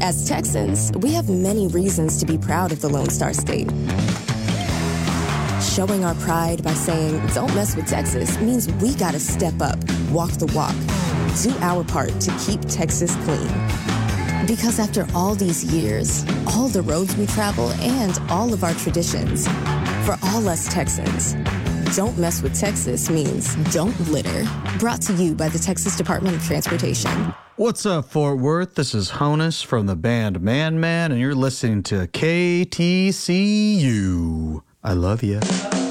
As Texans, we have many reasons to be proud of the Lone Star State. Showing our pride by saying, don't mess with Texas, means we gotta step up, walk the walk, do our part to keep Texas clean. Because after all these years, all the roads we travel, and all of our traditions, for all us Texans, don't mess with Texas means don't litter. Brought to you by the Texas Department of Transportation. What's up, Fort Worth? This is Honus from the band Man Man, and you're listening to KTCU. I love you.